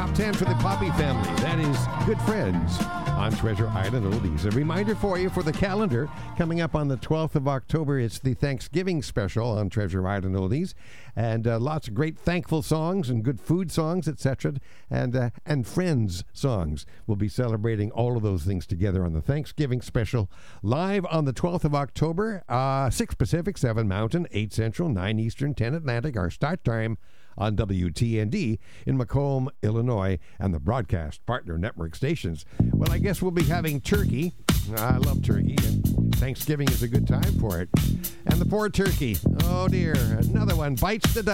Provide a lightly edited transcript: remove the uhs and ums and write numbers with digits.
top 10 for the Poppy family. That is Good Friends on Treasure Island Oldies. A reminder for you for the calendar. Coming up on the 12th of October, it's the Thanksgiving special on Treasure Island Oldies. And lots of great thankful songs and good food songs, etc. And Friends songs. We'll be celebrating all of those things together on the Thanksgiving special. Live on the 12th of October, 6 Pacific, 7 Mountain, 8 Central, 9 Eastern, 10 Atlantic. Our start time on WTND in Macomb, Illinois, and the broadcast partner network stations. Well, I guess we'll be having turkey. I love turkey, and Thanksgiving is a good time for it. And the poor turkey, oh dear, another one bites the dust.